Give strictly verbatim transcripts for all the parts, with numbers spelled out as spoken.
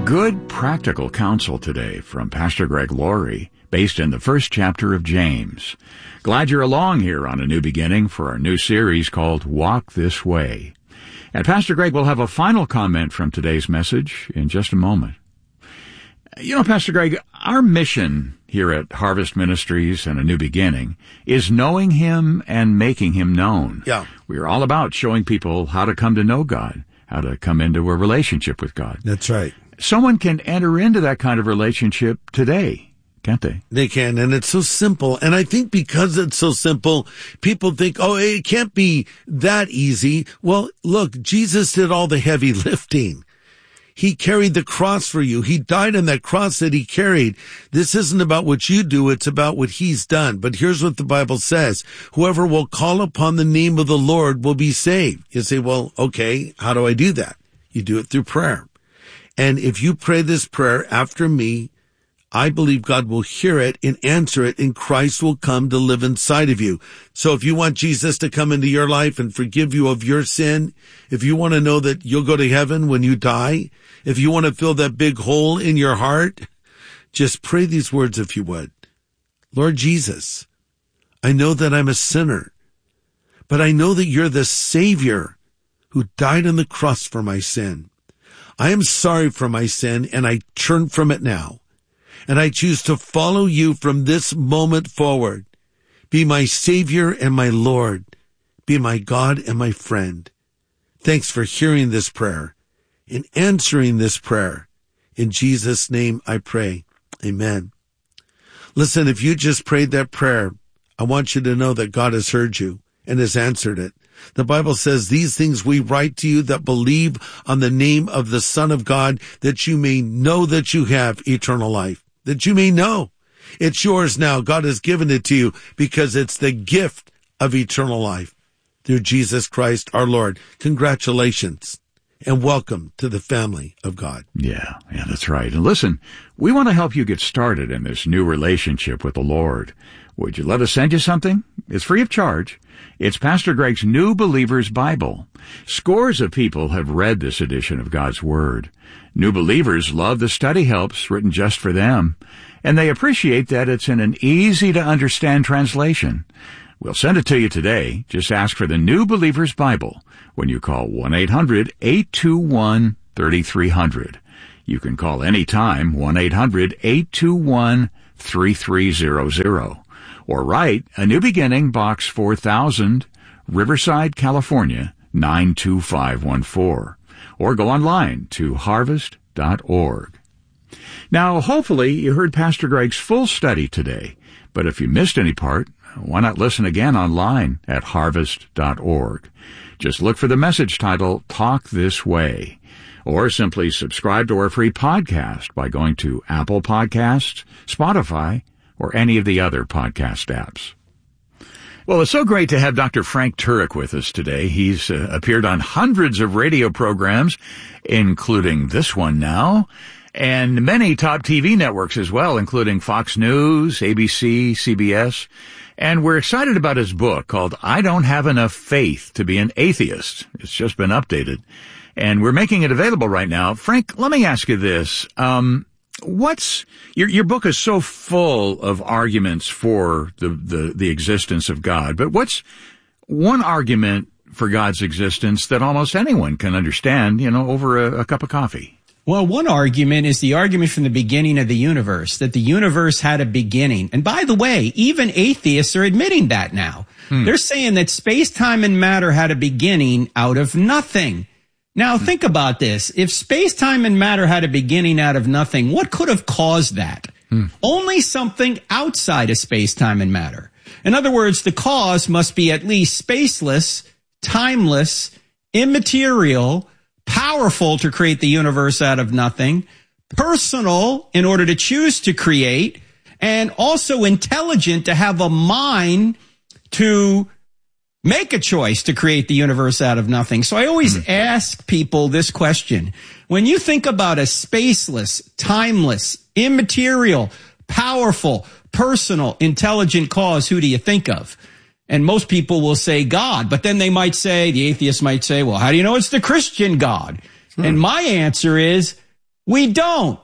Good practical counsel today from Pastor Greg Laurie, based in the first chapter of James. Glad you're along here on A New Beginning for our new series called Walk This Way. And Pastor Greg will have a final comment from today's message in just a moment. You know, Pastor Greg, our mission here at Harvest Ministries and A New Beginning is knowing Him and making Him known. Yeah. We are all about showing people how to come to know God, how to come into a relationship with God. That's right. Someone can enter into that kind of relationship today, can't they? They can, and it's so simple. And I think because it's so simple, people think, oh, it can't be that easy. Well, look, Jesus did all the heavy lifting. He carried the cross for you. He died on that cross that he carried. This isn't about what you do. It's about what he's done. But here's what the Bible says. Whoever will call upon the name of the Lord will be saved. You say, well, okay, how do I do that? You do it through prayer. And if you pray this prayer after me, I believe God will hear it and answer it, and Christ will come to live inside of you. So if you want Jesus to come into your life and forgive you of your sin, if you want to know that you'll go to heaven when you die, if you want to fill that big hole in your heart, just pray these words if you would. Lord Jesus, I know that I'm a sinner, but I know that you're the Savior who died on the cross for my sin. I am sorry for my sin, and I turn from it now. And I choose to follow you from this moment forward. Be my Savior and my Lord. Be my God and my friend. Thanks for hearing this prayer and answering this prayer. In Jesus' name I pray. Amen. Listen, if you just prayed that prayer, I want you to know that God has heard you and has answered it. The Bible says, these things we write to you that believe on the name of the Son of God, that you may know that you have eternal life, that you may know. It's yours now. God has given it to you because it's the gift of eternal life through Jesus Christ our Lord. Congratulations and welcome to the family of God. Yeah, yeah, that's right. And listen, we want to help you get started in this new relationship with the Lord. Would you let us send you something? It's free of charge. It's Pastor Greg's New Believer's Bible. Scores of people have read this edition of God's Word. New believers love the study helps written just for them, and they appreciate that it's in an easy-to-understand translation. We'll send it to you today. Just ask for the New Believer's Bible when you call one eight hundred eight two one three three zero zero. You can call anytime, one eight hundred eight two one three three zero zero. Or write A New Beginning, Box four thousand, Riverside, California, nine two five one four. Or go online to harvest dot org. Now, hopefully you heard Pastor Greg's full study today, but if you missed any part, why not listen again online at harvest dot org. Just look for the message title, Talk This Way, or simply subscribe to our free podcast by going to Apple Podcasts, Spotify, or any of the other podcast apps. Well, it's so great to have Doctor Frank Turek with us today. He's uh, appeared on hundreds of radio programs, including this one now, and many top T V networks as well, including Fox News, A B C, C B S. And we're excited about his book called I Don't Have Enough Faith to Be an Atheist. It's just been updated, and we're making it available right now. Frank, let me ask you this. Um, What's your your book is so full of arguments for the, the, the existence of God, but what's one argument for God's existence that almost anyone can understand, you know, over a, a cup of coffee? Well, one argument is the argument from the beginning of the universe, that the universe had a beginning. And by the way, even atheists are admitting that now. Hmm. They're saying that space, time, and matter had a beginning out of nothing. Now, think about this. If space-time and matter had a beginning out of nothing, what could have caused that? Hmm. Only something outside of space-time and matter. In other words, the cause must be at least spaceless, timeless, immaterial, powerful to create the universe out of nothing, personal in order to choose to create, and also intelligent to have a mind to make a choice to create the universe out of nothing. So I always mm-hmm. ask people this question. When you think about a spaceless, timeless, immaterial, powerful, personal, intelligent cause, who do you think of? And most people will say God, but then they might say, the atheist might say, well, how do you know it's the Christian God? Mm-hmm. And my answer is, We don't.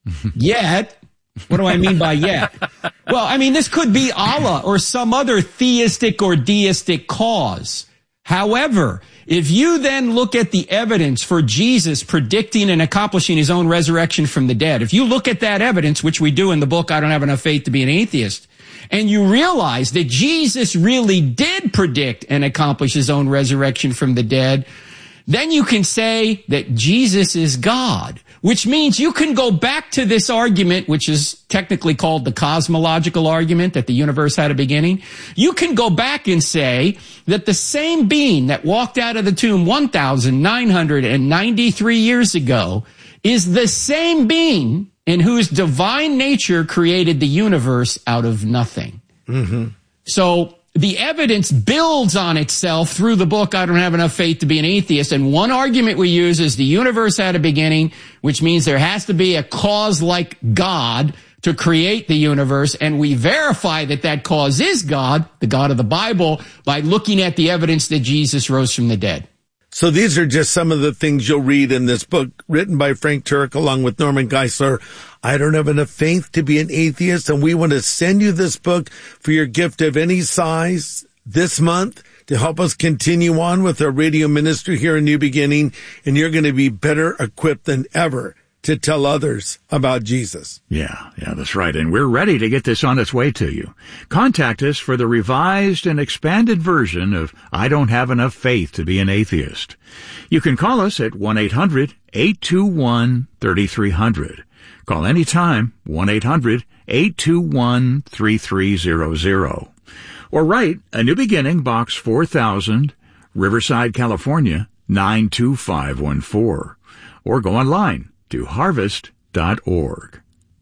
Yet. What do I mean by yet? Well, I mean, this could be Allah or some other theistic or deistic cause. However, if you then look at the evidence for Jesus predicting and accomplishing his own resurrection from the dead, if you look at that evidence, which we do in the book, I Don't Have Enough Faith to Be an Atheist, and you realize that Jesus really did predict and accomplish his own resurrection from the dead, then you can say that Jesus is God, which means you can go back to this argument, which is technically called the cosmological argument, that the universe had a beginning. You can go back and say that the same being that walked out of the tomb one thousand nine hundred ninety-three years ago is the same being in whose divine nature created the universe out of nothing. Mm-hmm. So the evidence builds on itself through the book, I Don't Have Enough Faith to Be an Atheist. And one argument we use is the universe had a beginning, which means there has to be a cause like God to create the universe. And we verify that that cause is God, the God of the Bible, by looking at the evidence that Jesus rose from the dead. So these are just some of the things you'll read in this book written by Frank Turek along with Norman Geisler. I Don't Have Enough Faith to Be an Atheist, and we want to send you this book for your gift of any size this month to help us continue on with our radio ministry here in New Beginning, and you're going to be better equipped than ever to tell others about Jesus. Yeah, yeah, that's right. And we're ready to get this on its way to you. Contact us for the revised and expanded version of I Don't Have Enough Faith to Be an Atheist. You can call us at one eight hundred eight two one three three zero zero. Call anytime, one eight hundred eight two one three three zero zero. Or write A New Beginning, Box four thousand, Riverside, California, nine two five one four. Or go online to harvest dot org.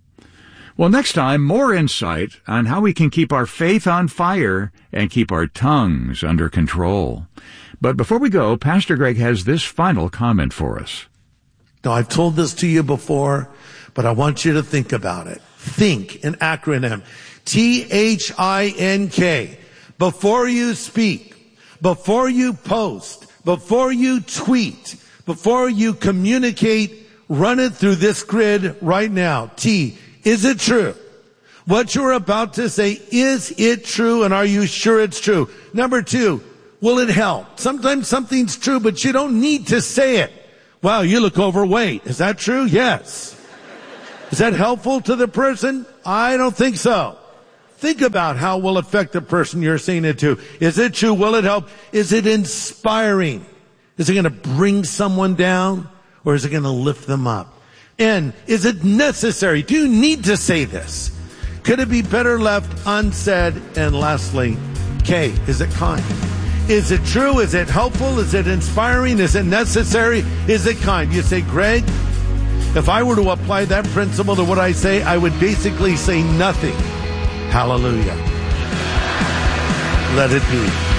Well, next time, more insight on how we can keep our faith on fire and keep our tongues under control. But before we go, Pastor Greg has this final comment for us. Now, I've told this to you before, but I want you to think about it. Think, an acronym. T H I N K. Before you speak, before you post, before you tweet, before you communicate, run it through this grid right now. T, is it true? What you're about to say, is it true, and are you sure it's true? Number two, will it help? Sometimes something's true, but you don't need to say it. Wow, you look overweight. Is that true? Yes. Is that helpful to the person? I don't think so. Think about how it will affect the person you're saying it to. Is it true? Will it help? Is it inspiring? Is it going to bring someone down? Or is it going to lift them up? And is it necessary? Do you need to say this? Could it be better left unsaid? And lastly, K, is it kind? Is it true? Is it helpful? Is it inspiring? Is it necessary? Is it kind? You say, Greg, if I were to apply that principle to what I say, I would basically say nothing. Hallelujah. Let it be.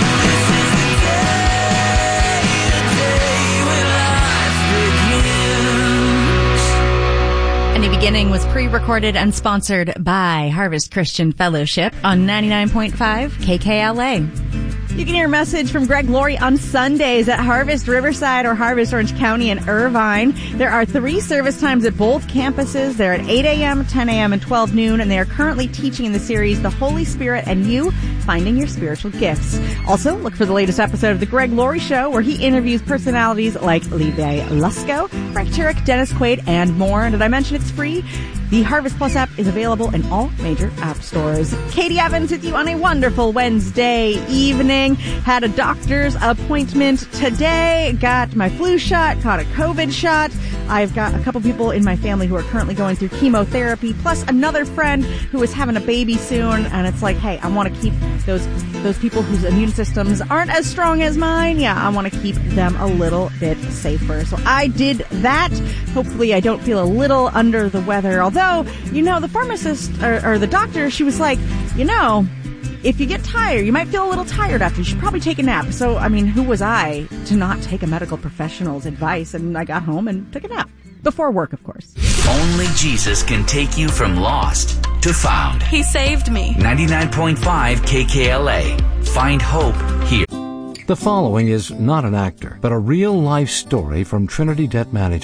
A New Beginning was pre-recorded and sponsored by Harvest Christian Fellowship on ninety-nine point five K K L A. You can hear a message from Greg Laurie on Sundays at Harvest Riverside or Harvest Orange County in Irvine. There are three service times at both campuses. They're at eight a.m., ten a.m., and twelve noon, and they are currently teaching in the series The Holy Spirit and You, Finding Your Spiritual Gifts. Also, look for the latest episode of The Greg Laurie Show, where he interviews personalities like Levi Lusko, Frank Turek, Dennis Quaid, and more. And did I mention it's free? The Harvest Plus app is available in all major app stores. Katie Evans with you on a wonderful Wednesday evening. Had a doctor's appointment today. Got my flu shot, caught a COVID shot. I've got a couple people in my family who are currently going through chemotherapy, plus another friend who is having a baby soon. And it's like, hey, I want to keep those those people whose immune systems aren't as strong as mine. Yeah, I want to keep them a little bit safer. So I did that. Hopefully I don't feel a little under the weather. Although, you know, the pharmacist or, or the doctor, she was like, you know, if you get tired, you might feel a little tired after. You should probably take a nap. So, I mean, who was I to not take a medical professional's advice? And I got home and took a nap. Before work, of course. Only Jesus can take you from lost to found. He saved me. ninety-nine point five K K L A. Find hope here. The following is not an actor, but a real-life story from Trinity Debt Management.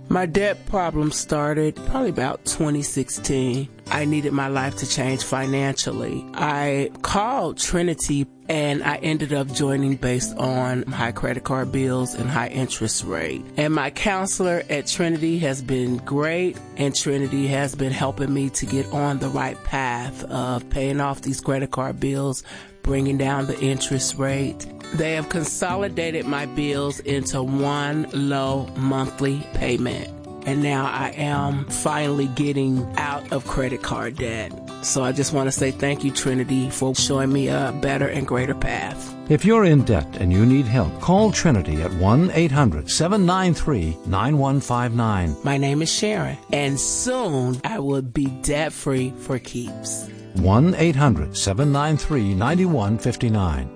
My debt problem started probably about twenty sixteen. I needed my life to change financially. I called Trinity and I ended up joining based on high credit card bills and high interest rate. And my counselor at Trinity has been great, and Trinity has been helping me to get on the right path of paying off these credit card bills, bringing down the interest rate. They have consolidated my bills into one low monthly payment. And now I am finally getting out of credit card debt. So I just want to say thank you, Trinity, for showing me a better and greater path. If you're in debt and you need help, call Trinity at one eight hundred seven nine three nine one five nine. My name is Sharon, and soon I will be debt-free for keeps. one eight hundred seven nine three nine one five nine.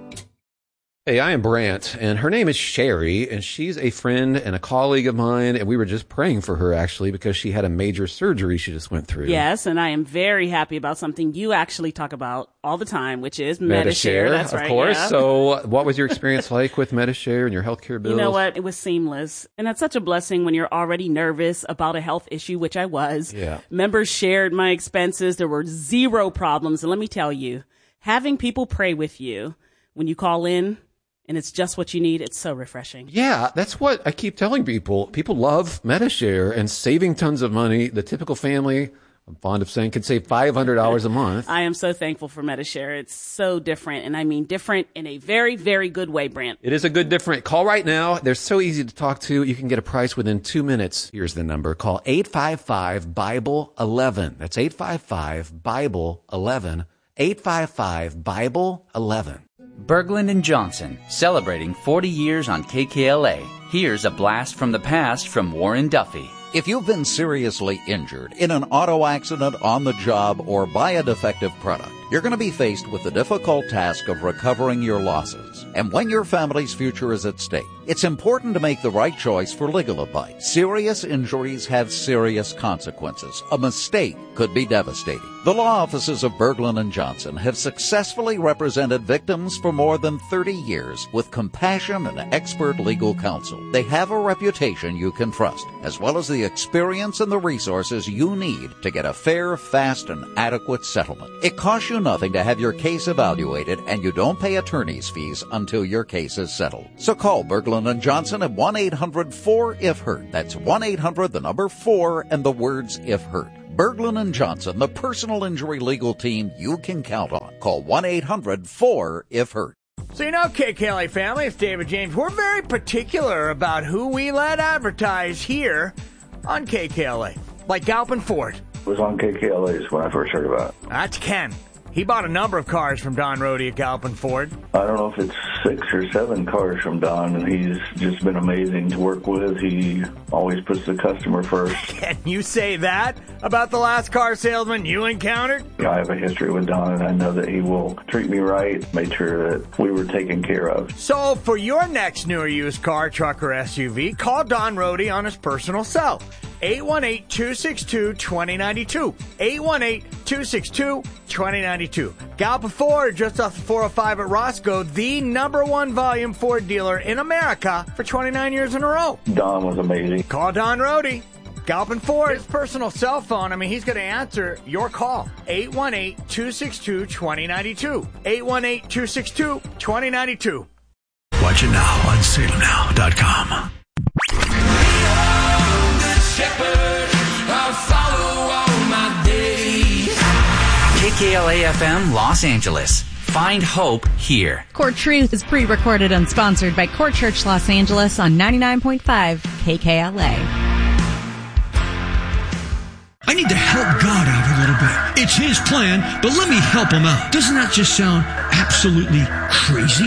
Hey, I am Brant, and her name is Sherry, and she's a friend and a colleague of mine, and we were just praying for her, actually, because she had a major surgery she just went through. Yes, and I am very happy about something you actually talk about all the time, which is Medi-Share. Medi-Share, That's of right, course. yeah. So what was your experience like with Medi-Share and your healthcare bills? You know what? It was seamless. And that's such a blessing when you're already nervous about a health issue, which I was. Yeah. Members shared my expenses. There were zero problems. And let me tell you, having people pray with you when you call in, and it's just what you need, it's so refreshing. Yeah, that's what I keep telling people. People love Medi-Share and saving tons of money. The typical family, I'm fond of saying, could save five hundred dollars a month. I am so thankful for Medi-Share. It's so different, and I mean different in a very, very good way, Brant. It is a good different. Call right now. They're so easy to talk to. You can get a price within two minutes. Here's the number. Call eight five five Bible eleven. That's eight five five Bible eleven. eight five five Bible eleven. Berglund and Johnson, celebrating forty years on K K L A. Here's a blast from the past from Warren Duffy. If you've been seriously injured in an auto accident, on the job, or by a defective product, you're going to be faced with the difficult task of recovering your losses. And when your family's future is at stake, it's important to make the right choice for legal advice. Serious injuries have serious consequences. A mistake could be devastating. The law offices of Berglund and Johnson have successfully represented victims for more than thirty years with compassion and expert legal counsel. They have a reputation you can trust, as well as the experience and the resources you need to get a fair, fast, and adequate settlement. It costs you nothing to have your case evaluated, and you don't pay attorney's fees until your case is settled. So call Berglund and Johnson at one eight hundred four if hurt. That's one eight hundred, the number four, and the words if hurt. Berglund and Johnson, the personal injury legal team you can count on. Call one eight hundred four if hurt. So you know, K K L A family, it's David James. We're very particular about who we let advertise here on K K L A. Like Galpin Ford. It was on K K L A's when I first heard about it. That's Ken. He bought a number of cars from Don Rohde at Galpin Ford. I don't know if it's six or seven cars from Don, and he's just been amazing to work with. He always puts the customer first. Can you say that about the last car salesman you encountered? I have a history with Don, and I know that he will treat me right, made sure that we were taken care of. So for your next new or used car, truck, or S U V, call Don Rohde on his personal cell. eight one eight, two six two, two zero nine two. eight one eight, two six two, two zero nine two. Galpin Ford, just off the four oh five at Roscoe, the number one volume Ford dealer in America for twenty-nine years in a row. Don was amazing. Call Don Rohde. Galpin Ford, his personal cell phone. I mean, he's going to answer your call. eight one eight, two six two, two zero nine two. eight one eight, two six two, two zero nine two. Watch it now on Salem Now dot com. K K L A F M Los Angeles. Find hope here. Core Truth is pre-recorded and sponsored by Core Church Los Angeles on ninety-nine point five K K L A. I need to help God out a little bit. It's His plan, but let me help Him out. Doesn't that just sound absolutely crazy?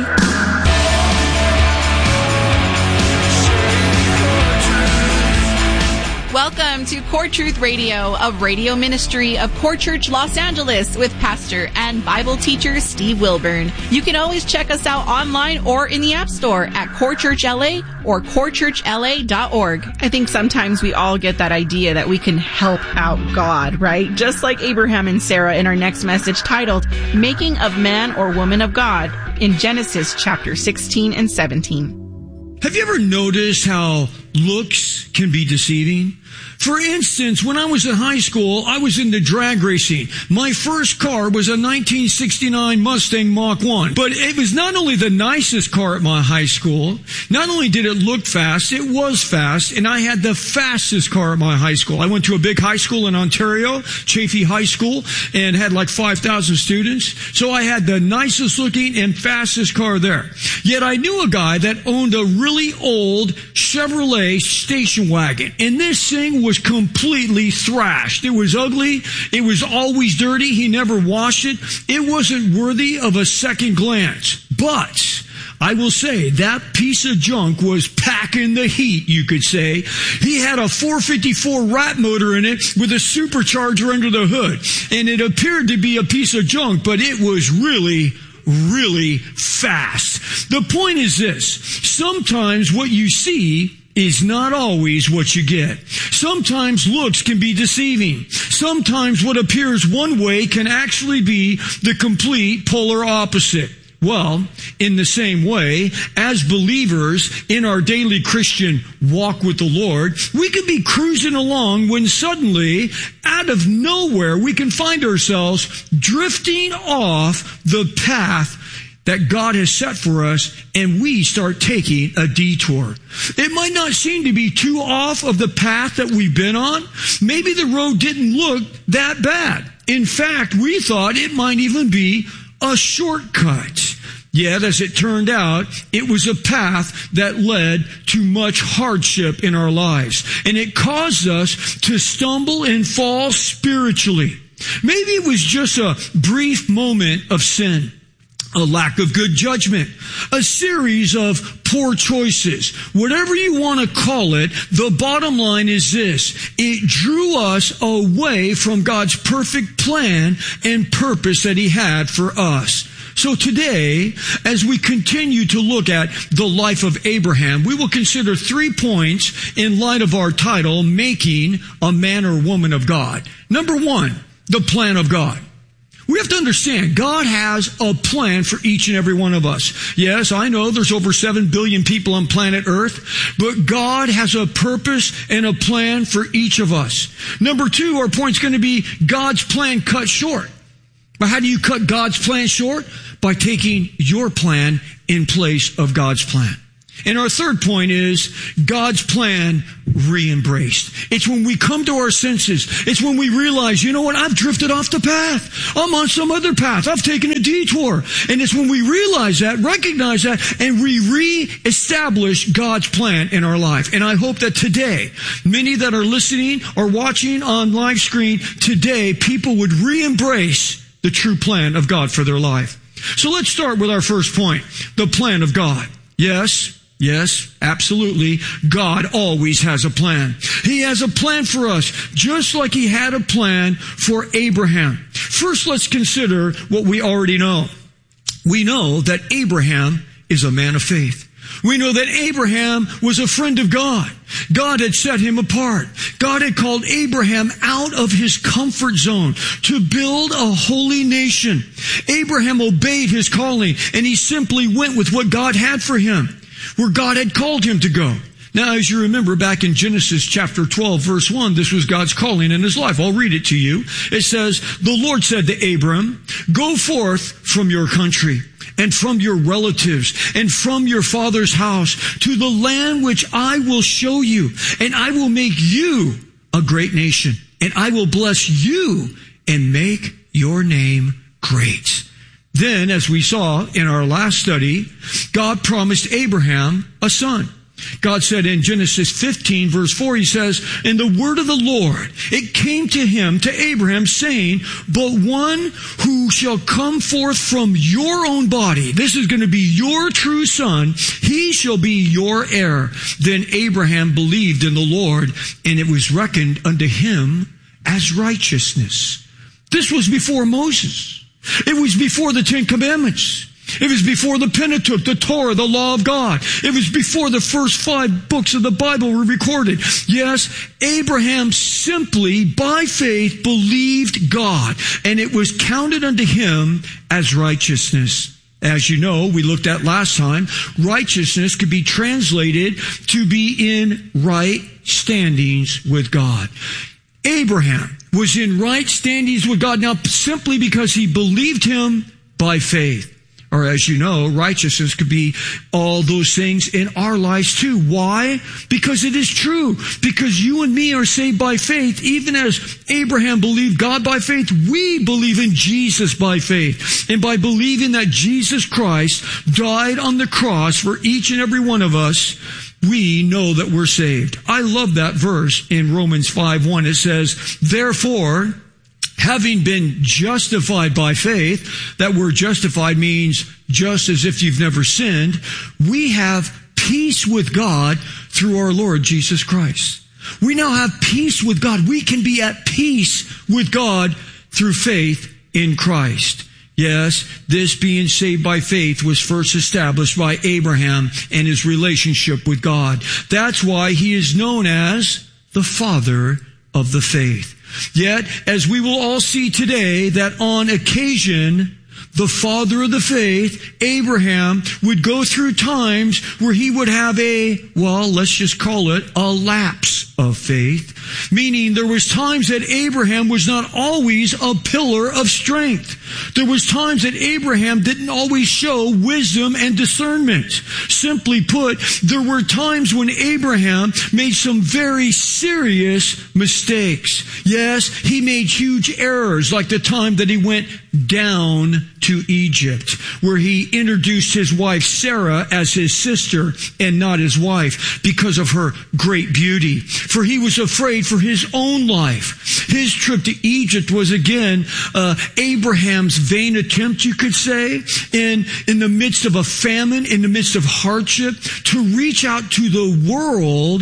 Welcome to Core Truth Radio, a radio ministry of Core Church Los Angeles with pastor and Bible teacher Steve Wilburn. You can always check us out online or in the App Store at Core Church L A or core church L A dot org. I think sometimes we all get that idea that we can help out God, right? Just like Abraham and Sarah in our next message titled, Making of Man or Woman of God, in Genesis chapter sixteen and seventeen. Have you ever noticed how looks can be deceiving? For instance, when I was in high school, I was into drag racing. My first car was a nineteen sixty-nine Mustang Mach one. But it was not only the nicest car at my high school, not only did it look fast, it was fast, and I had the fastest car at my high school. I went to a big high school in Ontario, Chaffey High School, and had like five thousand students. So I had the nicest looking and fastest car there. Yet I knew a guy that owned a really old Chevrolet station wagon, and this thing was completely thrashed. It was ugly. It was always dirty. He never washed it. It wasn't worthy of a second glance. But I will say that piece of junk was packing the heat, you could say. He had a four fifty-four rat motor in it with a supercharger under the hood. And it appeared to be a piece of junk, but it was really really fast. The point is this: sometimes what you see is not always what you get. Sometimes looks can be deceiving. Sometimes what appears one way can actually be the complete polar opposite. Well, in the same way, as believers in our daily Christian walk with the Lord, we could be cruising along when suddenly, out of nowhere, we can find ourselves drifting off the path that God has set for us, and we start taking a detour. It might not seem to be too off of the path that we've been on. Maybe the road didn't look that bad. In fact, we thought it might even be a shortcut. Yet, as it turned out, it was a path that led to much hardship in our lives. And it caused us to stumble and fall spiritually. Maybe it was just a brief moment of sin, a lack of good judgment, a series of poor choices. Whatever you want to call it, the bottom line is this: it drew us away from God's perfect plan and purpose that He had for us. So today, as we continue to look at the life of Abraham, we will consider three points in light of our title, Making a Man or Woman of God. Number one, the plan of God. We have to understand, God has a plan for each and every one of us. Yes, I know there's over seven billion people on planet Earth, but God has a purpose and a plan for each of us. Number two, our point's going to be God's plan cut short. But how do you cut God's plan short? By taking your plan in place of God's plan. And our third point is God's plan re-embraced. It's when we come to our senses. It's when we realize, you know what, I've drifted off the path. I'm on some other path. I've taken a detour. And it's when we realize that, recognize that, and we re-establish God's plan in our life. And I hope that today, many that are listening or watching on live screen today, people would re-embrace the true plan of God for their life. So let's start with our first point, the plan of God. Yes, yes, absolutely. God always has a plan. He has a plan for us, just like He had a plan for Abraham. First, let's consider what we already know. We know that Abraham is a man of faith. We know that Abraham was a friend of God. God had set him apart. God had called Abraham out of his comfort zone to build a holy nation. Abraham obeyed his calling, and he simply went with what God had for him, where God had called him to go. Now, as you remember back in Genesis chapter twelve, verse one, this was God's calling in his life. I'll read it to you. It says, "The Lord said to Abram, go forth from your country and from your relatives and from your father's house to the land which I will show you, and I will make you a great nation, and I will bless you and make your name great." Then, as we saw in our last study, God promised Abraham a son. God said in Genesis fifteen, verse four, He says, "And the word of the Lord, it came to him, to Abraham, saying, but one who shall come forth from your own body," this is going to be your true son, "he shall be your heir." Then Abraham believed in the Lord, and it was reckoned unto him as righteousness. This was before Moses. It was before the Ten Commandments. It was before the Pentateuch, the Torah, the law of God. It was before the first five books of the Bible were recorded. Yes, Abraham simply, by faith, believed God, and it was counted unto him as righteousness. As you know, we looked at last time, righteousness could be translated to be in right standings with God. Abraham was in right standings with God now simply because he believed him by faith. Or as you know, righteousness could be all those things in our lives too. Why? Because it is true. Because you and me are saved by faith. Even as Abraham believed God by faith, we believe in Jesus by faith. And by believing that Jesus Christ died on the cross for each and every one of us, we know that we're saved. I love that verse in Romans five one. It says, therefore, having been justified by faith, that word justified means just as if you've never sinned, we have peace with God through our Lord Jesus Christ. We now have peace with God. We can be at peace with God through faith in Christ. Yes, this being saved by faith was first established by Abraham and his relationship with God. That's why he is known as the father of the faith. Yet, as we will all see today, that on occasion, the father of the faith, Abraham, would go through times where he would have a, well, let's just call it a lapse of faith. Meaning there was times that Abraham was not always a pillar of strength. There was times that Abraham didn't always show wisdom and discernment. Simply put, there were times when Abraham made some very serious mistakes. Yes, he made huge errors, like the time that he went down to Egypt, where he introduced his wife Sarah as his sister and not his wife because of her great beauty. For he was afraid for his own life. His trip to Egypt was again uh, Abraham's vain attempt, you could say, in, in the midst of a famine, in the midst of hardship, to reach out to the world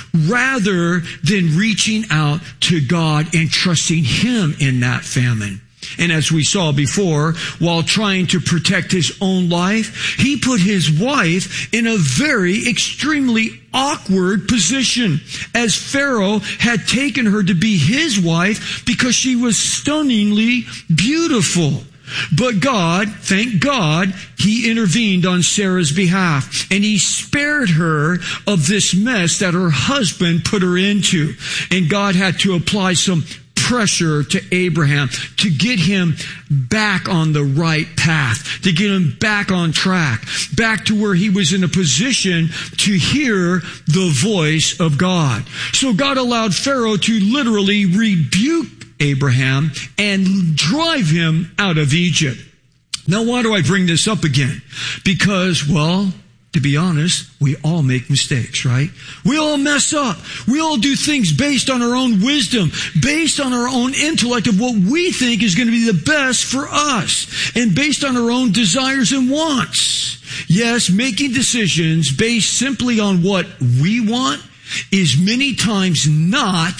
rather than reaching out to God and trusting him in that famine. And as we saw before, while trying to protect his own life, he put his wife in a very extremely awkward position, as Pharaoh had taken her to be his wife because she was stunningly beautiful. But God, thank God, he intervened on Sarah's behalf, and he spared her of this mess that her husband put her into. And God had to apply some pressure to Abraham to get him back on the right path, to get him back on track, back to where he was in a position to hear the voice of God. So God allowed Pharaoh to literally rebuke Abraham and drive him out of Egypt. Now, why do I bring this up again? Because, well, to be honest, we all make mistakes, right? We all mess up. We all do things based on our own wisdom, based on our own intellect of what we think is going to be the best for us, and based on our own desires and wants. Yes, making decisions based simply on what we want is many times not,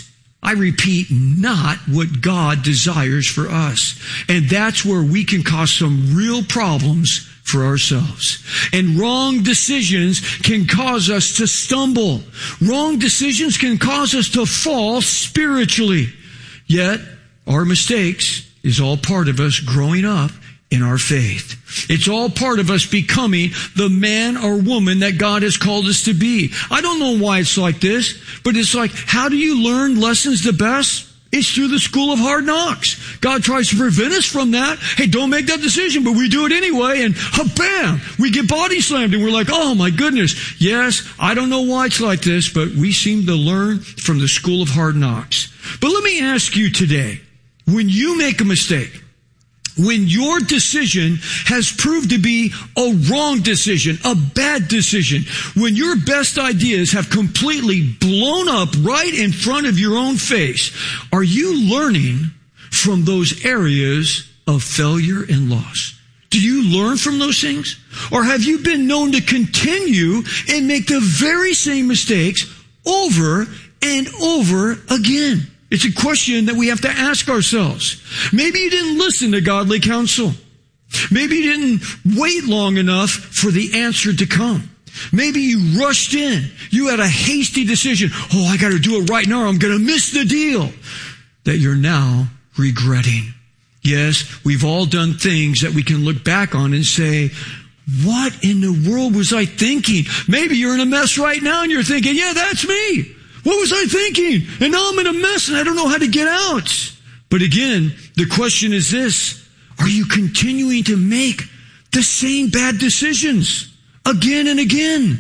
I repeat, not what God desires for us. And that's where we can cause some real problems for ourselves. And wrong decisions can cause us to stumble. Wrong decisions can cause us to fall spiritually. Yet, our mistakes is all part of us growing up in our faith. It's all part of us becoming the man or woman that God has called us to be. I don't know why it's like this, but it's like, how do you learn lessons the best? It's through the school of hard knocks. God tries to prevent us from that. Hey, don't make that decision, but we do it anyway, and bam, we get body slammed, and we're like, oh my goodness. Yes, I don't know why it's like this, but we seem to learn from the school of hard knocks. But let me ask you today, when you make a mistake, when your decision has proved to be a wrong decision, a bad decision, when your best ideas have completely blown up right in front of your own face, are you learning from those areas of failure and loss? Do you learn from those things? Or have you been known to continue and make the very same mistakes over and over again? It's a question that we have to ask ourselves. Maybe you didn't listen to godly counsel. Maybe you didn't wait long enough for the answer to come. Maybe you rushed in. You had a hasty decision. Oh, I got to do it right now or I'm going to miss the deal. That you're now regretting. Yes, we've all done things that we can look back on and say, what in the world was I thinking? Maybe you're in a mess right now and you're thinking, yeah, that's me. What was I thinking? And now I'm in a mess and I don't know how to get out. But again, the question is this: are you continuing to make the same bad decisions again and again?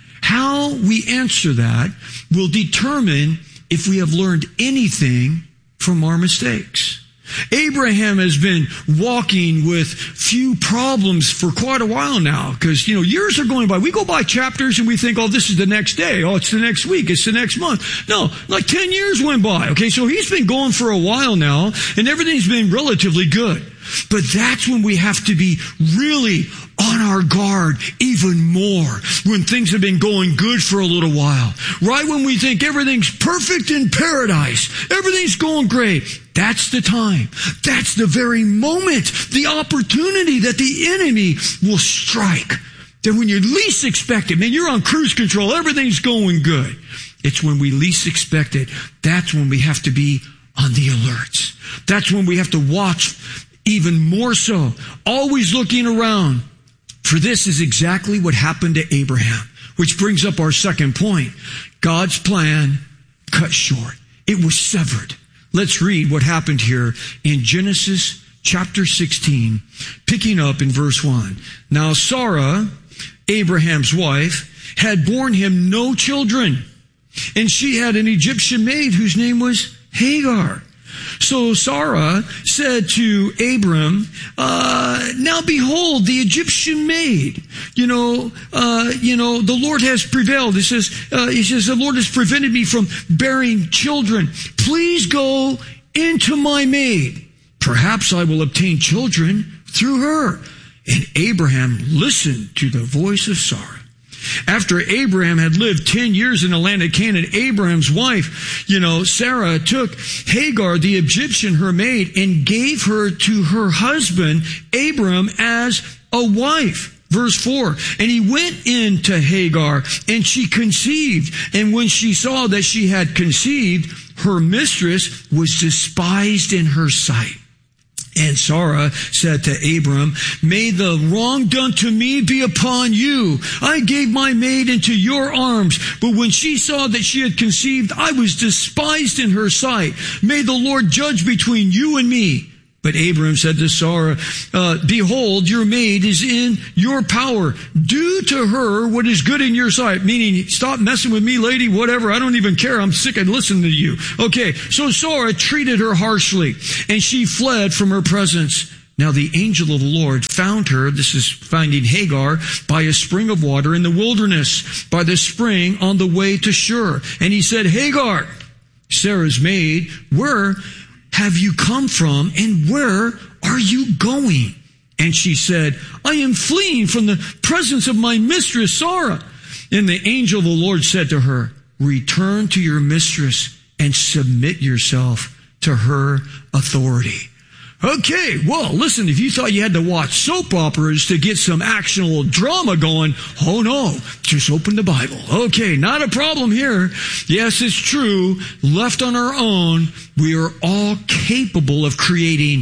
How we answer that will determine if we have learned anything from our mistakes. Abraham has been walking with few problems for quite a while now, because, you know, years are going by. We go by chapters and we think, oh, this is the next day. Oh, it's the next week. It's the next month. No, like ten years went by. Okay, so he's been going for a while now, and everything's been relatively good. But that's when we have to be really on our guard even more, when things have been going good for a little while. Right when we think everything's perfect in paradise, everything's going great, that's the time. That's the very moment, the opportunity that the enemy will strike. That when you least expect it, man, you're on cruise control, everything's going good. It's when we least expect it. That's when we have to be on the alert. That's when we have to watch even more so, always looking around. For this is exactly what happened to Abraham, which brings up our second point. God's plan cut short. It was severed. Let's read what happened here in Genesis chapter sixteen, picking up in verse one. Now Sarah, Abraham's wife, had borne him no children, and she had an Egyptian maid whose name was Hagar. So Sarah said to Abram, uh, now behold, the Egyptian maid, you know, uh, you know, the Lord has prevailed. It says, uh, he says, the Lord has prevented me from bearing children. Please go into my maid. Perhaps I will obtain children through her. And Abraham listened to the voice of Sarah. After Abraham had lived ten years in the land of Canaan, Abraham's wife, you know, Sarah, took Hagar, the Egyptian, her maid, and gave her to her husband, Abram, as a wife. Verse four, and he went in to Hagar, and she conceived. And when she saw that she had conceived, her mistress was despised in her sight. And Sarah said to Abram, may the wrong done to me be upon you. I gave my maid into your arms, but when she saw that she had conceived, I was despised in her sight. May the Lord judge between you and me. But Abram said to Sarah, uh, behold, your maid is in your power. Do to her what is good in your sight. Meaning, stop messing with me, lady, whatever. I don't even care. I'm sick of listening to you. Okay, so Sarah treated her harshly, and she fled from her presence. Now the angel of the Lord found her, this is finding Hagar, by a spring of water in the wilderness, by the spring on the way to Shur. And he said, Hagar, Sarah's maid, where have you come from, and where are you going? And she said, I am fleeing from the presence of my mistress Sarah. And the angel of the Lord said to her, return to your mistress and submit yourself to her authority. Okay, well, listen, if you thought you had to watch soap operas to get some actual drama going, oh no, just open the Bible. Okay, not a problem here. Yes, it's true. Left on our own, we are all capable of creating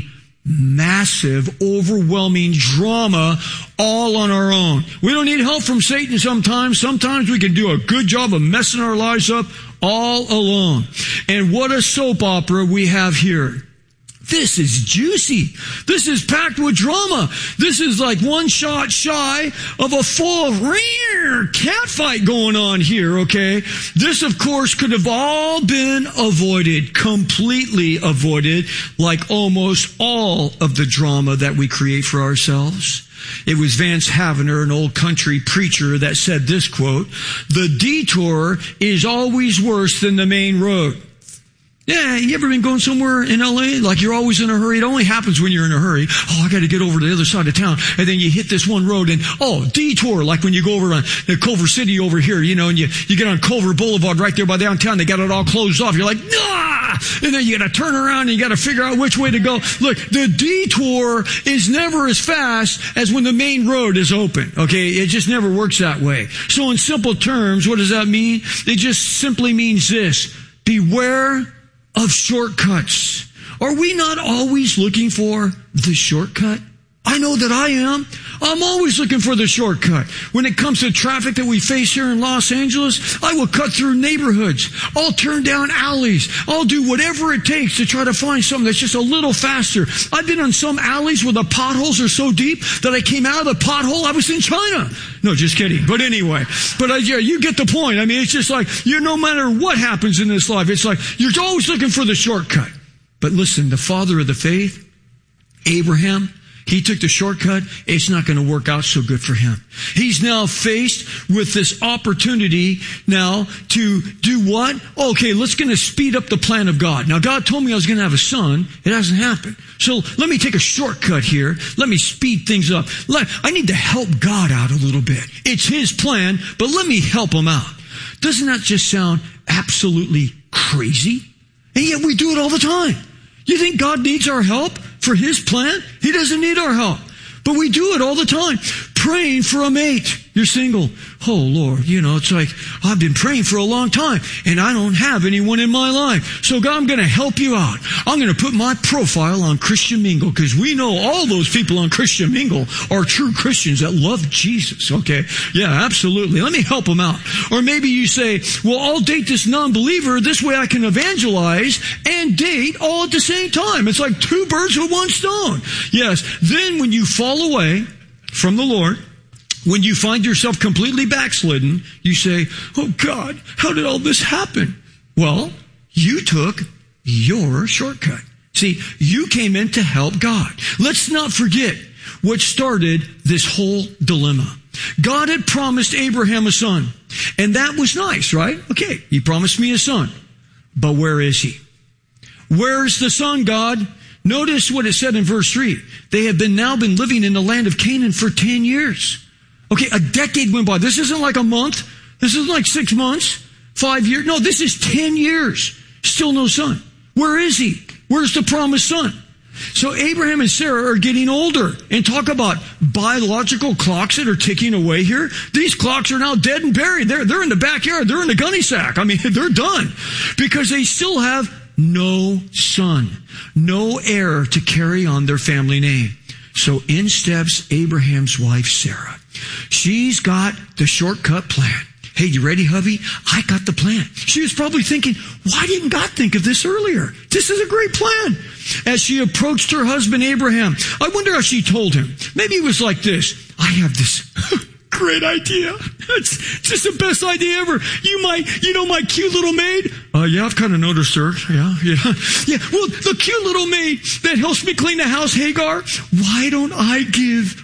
massive, overwhelming drama all on our own. We don't need help from Satan sometimes. Sometimes we can do a good job of messing our lives up all alone. And what a soap opera we have here. This is juicy. This is packed with drama. This is like one shot shy of a full rear cat fight going on here, okay? This, of course, could have all been avoided, completely avoided, like almost all of the drama that we create for ourselves. It was Vance Havner, an old country preacher, that said this quote, the detour is always worse than the main road. Yeah, you ever been going somewhere in L A like you're always in a hurry? It only happens when you're in a hurry. Oh, I got to get over to the other side of town. And then you hit this one road and, oh, detour, like when you go over on the Culver City over here, you know, and you, you get on Culver Boulevard right there by downtown. They got it all closed off. You're like, nah! And then you got to turn around and you got to figure out which way to go. Look, the detour is never as fast as when the main road is open. Okay, it just never works that way. So in simple terms, what does that mean? It just simply means this. Beware of shortcuts. Are we not always looking for the shortcut? I know that I am. I'm always looking for the shortcut. When it comes to traffic that we face here in Los Angeles, I will cut through neighborhoods. I'll turn down alleys. I'll do whatever it takes to try to find something that's just a little faster. I've been on some alleys where the potholes are so deep that I came out of the pothole, I was in China. No, just kidding. But anyway, but uh, yeah, you get the point. I mean, it's just like, you no matter what happens in this life, it's like you're always looking for the shortcut. But listen, the father of the faith, Abraham, he took the shortcut. It's not going to work out so good for him. He's now faced with this opportunity now to do what? Okay, let's going to speed up the plan of God. Now, God told me I was going to have a son. It hasn't happened. So let me take a shortcut here. Let me speed things up. Let, I need to help God out a little bit. It's his plan, but let me help him out. Doesn't that just sound absolutely crazy? And yet we do it all the time. You think God needs our help for his plan? He doesn't need our help. But we do it all the time. Praying for a mate. You're single. Oh, Lord, you know, it's like, I've been praying for a long time, and I don't have anyone in my life. So, God, I'm going to help you out. I'm going to put my profile on Christian Mingle, because we know all those people on Christian Mingle are true Christians that love Jesus, okay? Yeah, absolutely. Let me help them out. Or maybe you say, well, I'll date this non-believer. This way I can evangelize and date all at the same time. It's like two birds with one stone. Yes. Then when you fall away from the Lord, when you find yourself completely backslidden, you say, oh God, how did all this happen? Well, you took your shortcut. See, you came in to help God. Let's not forget what started this whole dilemma. God had promised Abraham a son, and that was nice, right? Okay, he promised me a son. But where is he? Where's the son, God? Notice what it said in verse three. They have been now been living in the land of Canaan for ten years. Okay, a decade went by. This isn't like a month. This isn't like six months, five years. No, this is ten years. Still no son. Where is he? Where's the promised son? So Abraham and Sarah are getting older. And talk about biological clocks that are ticking away here. These clocks are now dead and buried. They're, they're in the backyard. They're in the gunny sack. I mean, they're done. Because they still have no son. No heir to carry on their family name. So in steps Abraham's wife, Sarah. She's got the shortcut plan. Hey, you ready, hubby? I got the plan. She was probably thinking, why didn't God think of this earlier? This is a great plan. As she approached her husband, Abraham, I wonder how she told him. Maybe it was like this. I have this great idea. It's just the best idea ever. You might, you know my cute little maid? Uh, yeah, I've kind of noticed her. Yeah, yeah. Yeah, well, the cute little maid that helps me clean the house, Hagar, why don't I give